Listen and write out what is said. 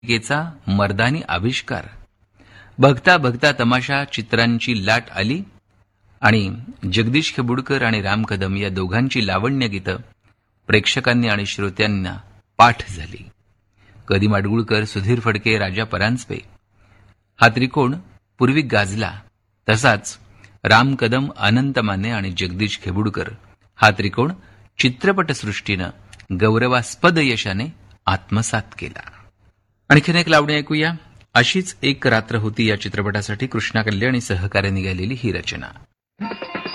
मालिकेचा मर्दानी आविष्कार. बघता बघता तमाशा चित्रांची लाट आली आणि जगदीश खेबुडकर आणि राम कदम या दोघांची लावण्य गीतं प्रेक्षकांनी आणि श्रोत्यांना पाठ झाली. कदी माडगुळकर, सुधीर फडके, राजा परांजपे हा त्रिकोण पूर्वी गाजला, तसाच राम कदम, अनंत माने आणि जगदीश खेबुडकर हा त्रिकोण चित्रपटसृष्टीनं गौरवास्पद यशाने आत्मसात केला. आणखीन एक लावणी ऐकूया. अशीच एक रात्र होती या चित्रपटासाठी कृष्णा कल्याणी सहकार्याने गायलेली ही रचना.